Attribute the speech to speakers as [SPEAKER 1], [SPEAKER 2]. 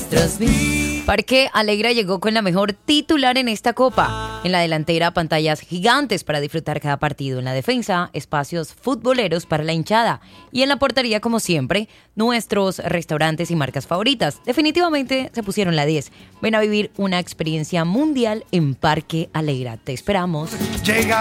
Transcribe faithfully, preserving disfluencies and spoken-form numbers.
[SPEAKER 1] nuestros vidas. Parque Alegra llegó con la mejor titular en esta copa. En la delantera, pantallas gigantes para disfrutar cada partido. En la defensa, espacios futboleros para la hinchada. Y en la portería, como siempre, nuestros restaurantes y marcas favoritas. Definitivamente se pusieron la diez. Ven a vivir una experiencia mundial en Parque Alegra. Te esperamos.
[SPEAKER 2] Llega